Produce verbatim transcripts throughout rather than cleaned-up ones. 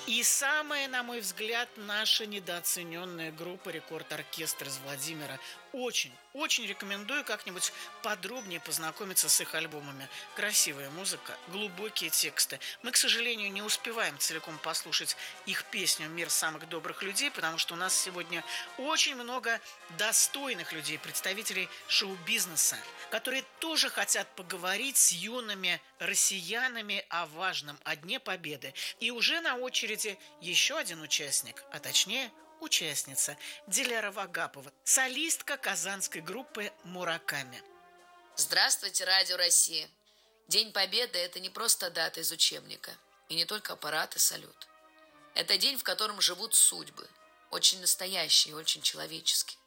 И самая, на мой взгляд, наша недооцененная группа «Рекорд-оркестр» из Владимира. Очень, очень рекомендую как-нибудь подробнее познакомиться с их альбомами. Красивая музыка, глубокие тексты. Мы, к сожалению, не успеваем целиком послушать их песню «Мир самых добрых людей», потому что у нас сегодня очень много достойных людей, представителей шоу-бизнеса, которые тоже хотят поговорить с юными россиянами о важном, о Дне Победы. И уже на очереди еще один участник, а точнее участница Диляра Вагапова, солистка казанской группы «Мураками». Здравствуйте, Радио России. День Победы– это не просто дата из учебника. И не только парад и салют. Это день, в котором живут судьбы. Очень настоящие и очень человеческие.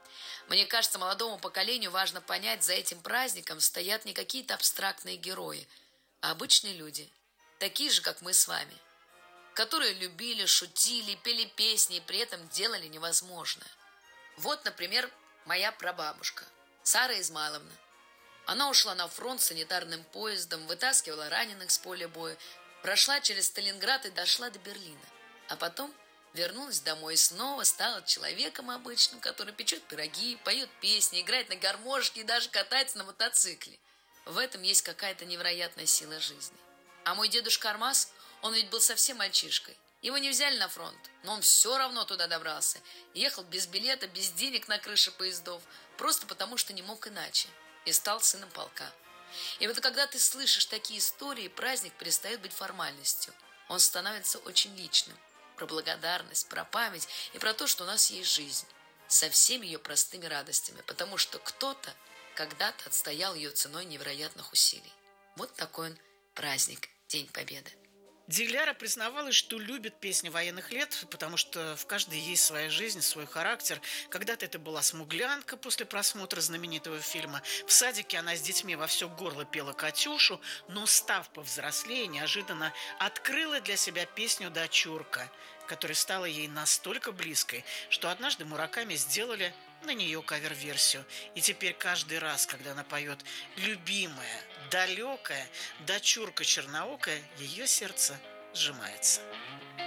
Мне кажется, молодому поколению важно понять, за этим праздником стоят не какие-то абстрактные герои, а обычные люди, такие же, как мы с вами, которые любили, шутили, пели песни и при этом делали невозможное. Вот, например, моя прабабушка, Сара Измайловна. Она ушла на фронт санитарным поездом, вытаскивала раненых с поля боя, прошла через Сталинград и дошла до Берлина. А потом вернулась домой и снова стала человеком обычным, который печет пироги, поет песни, играет на гармошке и даже катается на мотоцикле. В этом есть какая-то невероятная сила жизни. А мой дедушка Армаз, он ведь был совсем мальчишкой. Его не взяли на фронт, но он все равно туда добрался. Ехал без билета, без денег на крыше поездов, просто потому что не мог иначе. И стал сыном полка. И вот когда ты слышишь такие истории, праздник перестает быть формальностью. Он становится очень личным. Про благодарность, про память и про то, что у нас есть жизнь. Со всеми ее простыми радостями. Потому что кто-то когда-то отстоял ее ценой невероятных усилий. Вот такой он праздник, День Победы. Диляра признавалась, что любит песни военных лет, потому что в каждой есть своя жизнь, свой характер. Когда-то это была смуглянка после просмотра знаменитого фильма. В садике она с детьми во все горло пела «Катюшу», но, став повзрослее, неожиданно открыла для себя песню «Дочурка», которая стала ей настолько близкой, что однажды Мураками сделали на нее кавер-версию. И теперь каждый раз, когда она поет любимая, далекая, дочурка черноокая, ее сердце сжимается.